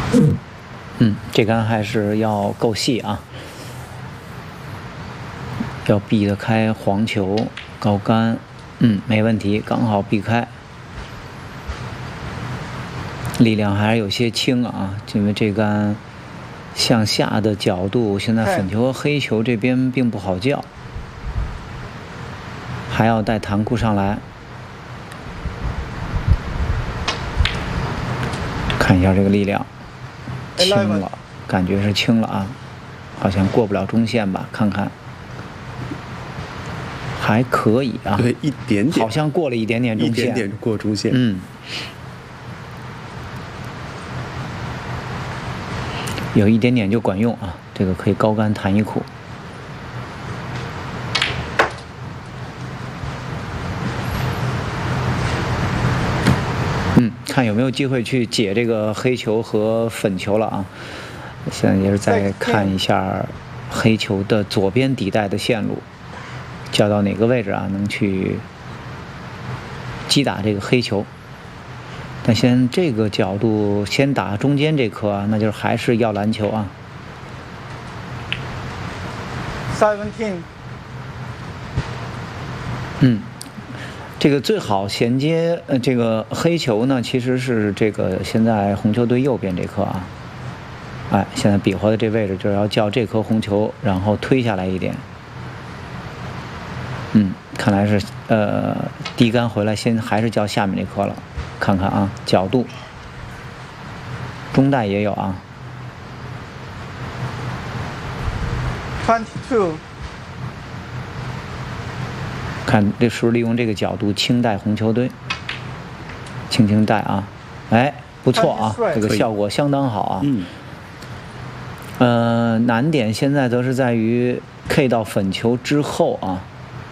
这杆还是要够细啊，要避得开黄球高杆。没问题，刚好避开。力量还是有些轻啊，因为这杆向下的角度，现在粉球和黑球这边并不好叫，还要带弹库上来。看一下这个力量，轻了，感觉是轻了啊，好像过不了中线吧？看看，还可以啊， 对，一点点， 好像过了一点点中线， 一点点过中线， 有一点点就管用啊，这个可以高杆弹一库。看有没有机会去解这个黑球和粉球了啊！现在也是在看一下黑球的左边底带的线路，叫到哪个位置啊，能去击打这个黑球。但先这个角度先打中间这颗啊，那就是还是要篮球啊。 17。 这个最好衔接这个黑球呢，其实是这个现在红球队右边这颗啊，现在比划的这位置就是要叫这颗红球，然后推下来一点。看来是低杆回来先还是叫下面这颗了，看看啊角度，中带也有啊。 22。 看这是不是利用这个角度轻带红球队，轻带啊，不错啊，这个效果相当好啊。难点现在则是在于 K 到粉球之后啊，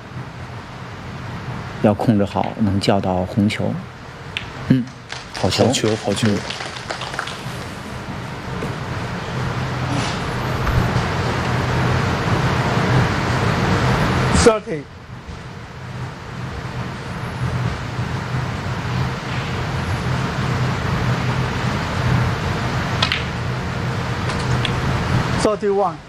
要控制好，能叫到红球。好球， 好球。 30。31。